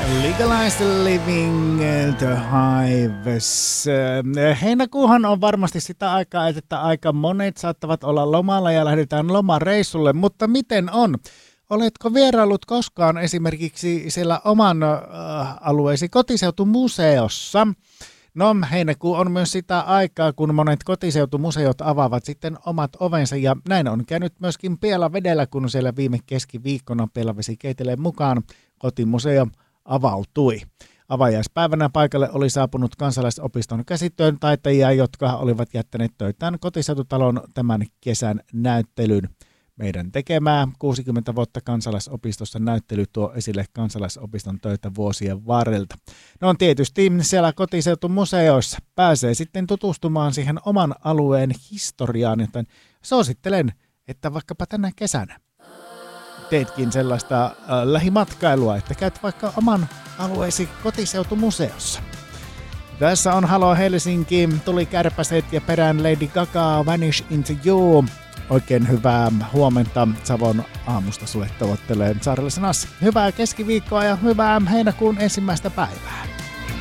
Legalized Living the Hives. Heinäkuuhan on varmasti sitä aikaa, että aika monet saattavat olla lomalla ja lähdetään lomareissulle, mutta miten on? Oletko vieraillut koskaan esimerkiksi siellä oman alueesi kotiseutumuseossa? No, heinäkuu on myös sitä aikaa, kun monet kotiseutumuseot avaavat sitten omat ovensa, ja näin on käynyt myöskin Pielavedellä, kun siellä viime keskiviikkona Pielavesi keiteleen mukaan kotimuseo avautui. Avajaispäivänä paikalle oli saapunut kansalaisopiston käsityön taitajia, jotka olivat jättäneet töitään kotiseututalon tämän kesän näyttelyn. Meidän tekemää 60 vuotta kansalaisopistossa näyttely tuo esille kansalaisopiston töitä vuosien varrelta. No tietysti siellä kotiseutumuseoissa pääsee sitten tutustumaan siihen oman alueen historiaan, joten suosittelen, että vaikkapa tänä kesänä teetkin sellaista lähimatkailua, että käyt vaikka oman alueesi kotiseutumuseossa. Tässä on Halo Helsinki, Tuli Kärpäset ja perään Lady Gaga, Vanish into You. Oikein hyvää huomenta Savon aamusta sulle tavoittelee Saarellisen Assi. Hyvää keskiviikkoa ja hyvää heinäkuun ensimmäistä päivää.